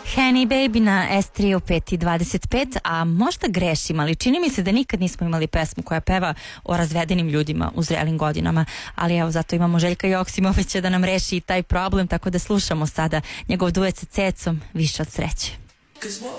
Henny Baby na S3 u 5:25, a možda grešim, ali čini mi se da nikad nismo imali pesmu koja peva o razvedenim ljudima u zrelim godinama, ali evo zato imamo Željka Joksimovića da nam reši i taj problem, tako da slušamo sada njegov duet sa Cecom, Više od sreće.